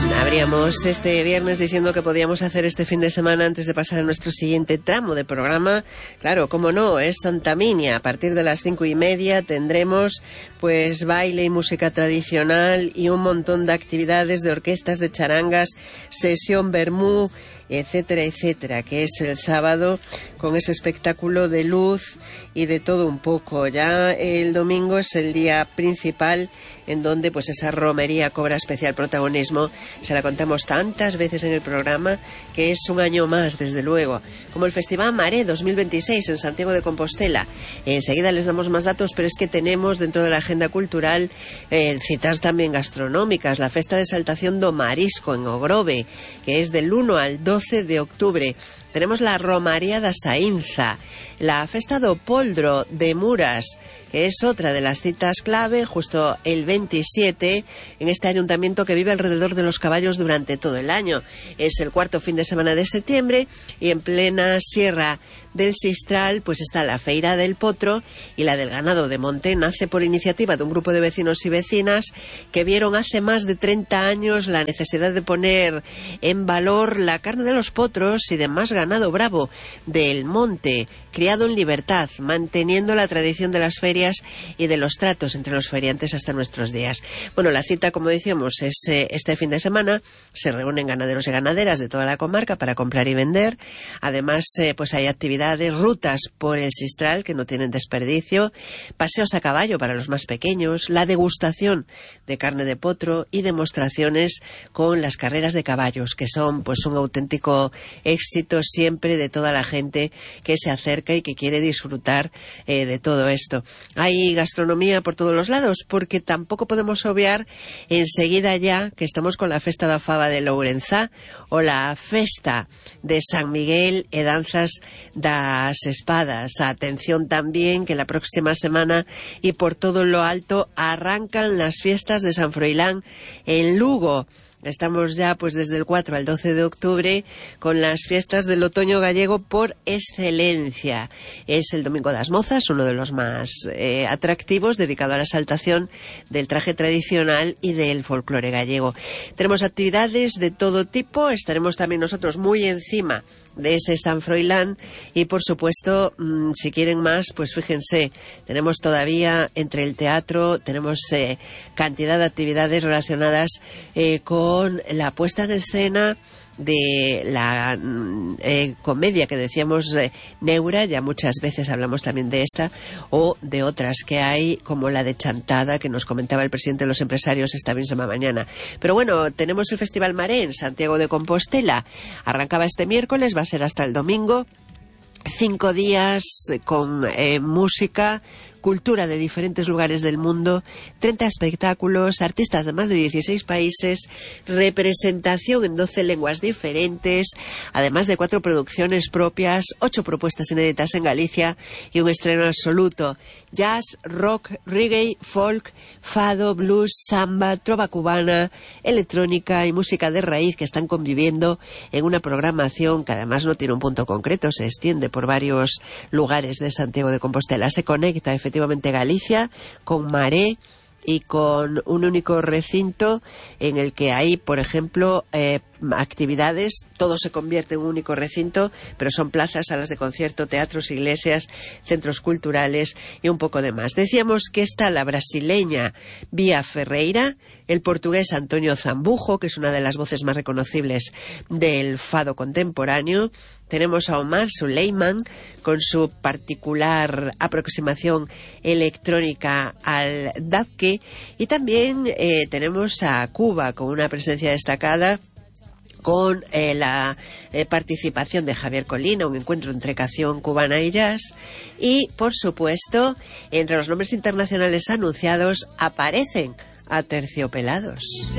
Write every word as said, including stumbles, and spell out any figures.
Abríamos este viernes diciendo que podíamos hacer este fin de semana antes de pasar a nuestro siguiente tramo de programa. Claro, cómo no, es Santa Minia. A partir de las cinco y media tendremos pues baile y música tradicional y un montón de actividades de orquestas, de charangas, sesión vermú, etcétera, etcétera, que es el sábado con ese espectáculo de luz y de todo un poco. Ya el domingo es el día principal en donde pues esa romería cobra especial protagonismo. Se la contamos tantas veces en el programa que es un año más, desde luego. Como el Festival Maré dos mil veintiséis en Santiago de Compostela. Enseguida les damos más datos, pero es que tenemos dentro de la agenda cultural eh, citas también gastronómicas. La Festa de Exaltación do Marisco en Ogrove, que es del uno al doce de octubre. Tenemos la Romaría da Saínza, la Festa do Poldro de Muras, que es otra de las citas clave, justo el veintisiete, en este ayuntamiento que vive alrededor de los caballos durante todo el año. Es el cuarto fin de semana de septiembre y en plena Sierra del Sistral pues está la Feira del Potro y la del Ganado de Monte. Nace por iniciativa de un grupo de vecinos y vecinas que vieron hace más de treinta años la necesidad de poner en valor la carne de los potros y demás ganado bravo del monte, criado en libertad, manteniendo la tradición de las ferias y de los tratos entre los feriantes hasta nuestros días. Bueno, la cita, como decíamos, es eh, este fin de semana. Se reúnen ganaderos y ganaderas de toda la comarca para comprar y vender. Además, eh, pues hay actividades, rutas por el Sistral que no tienen desperdicio, paseos a caballo para los más pequeños, la degustación de carne de potro y demostraciones con las carreras de caballos, que son pues un auténtico éxito siempre de toda la gente que se acerca y que quiere disfrutar eh, de todo esto. Hay gastronomía por todos los lados, porque tampoco podemos obviar enseguida ya que estamos con la Festa da Fava de Lourenzá o la Festa de San Miguel e Danzas das Espadas. Atención también que la próxima semana y por todo lo alto arrancan las fiestas de San Froilán en Lugo. Estamos ya pues desde el cuatro al doce de octubre con las fiestas del otoño gallego por excelencia. Es el Domingo das Mozas, uno de los más eh, atractivos, dedicado a la exaltación del traje tradicional y del folclore gallego. Tenemos actividades de todo tipo, estaremos también nosotros muy encima de ese San Froilán y por supuesto mmm, si quieren más pues fíjense, tenemos todavía entre el teatro, tenemos eh, cantidad de actividades relacionadas eh, con la puesta en escena de la eh, comedia que decíamos eh, Neura, ya muchas veces hablamos también de esta, o de otras que hay, como la de Chantada, que nos comentaba el presidente de los empresarios esta misma mañana. Pero bueno, tenemos el Festival Maré en Santiago de Compostela. Arrancaba este miércoles, va a ser hasta el domingo. Cinco días con eh, música, cultura de diferentes lugares del mundo, treinta espectáculos, artistas de más de dieciséis países, representación en doce lenguas diferentes, además de cuatro producciones propias, ocho propuestas inéditas en Galicia y un estreno absoluto. Jazz, rock, reggae, folk, fado, blues, samba, trova cubana, electrónica y música de raíz que están conviviendo en una programación que además no tiene un punto concreto, se extiende por varios lugares de Santiago de Compostela. Se conecta efectivamente Galicia con Maré y con un único recinto en el que hay, por ejemplo, eh, actividades, todo se convierte en un único recinto, pero son plazas, salas de concierto, teatros, iglesias, centros culturales y un poco de más. Decíamos que está la brasileña Bia Ferreira, el portugués Antonio Zambujo, que es una de las voces más reconocibles del fado contemporáneo. Tenemos a Omar Suleiman con su particular aproximación electrónica al dabke y también eh, tenemos a Cuba con una presencia destacada con eh, la eh, participación de Javier Colina, un encuentro entre canción cubana y jazz. Y, por supuesto, entre los nombres internacionales anunciados aparecen Aterciopelados.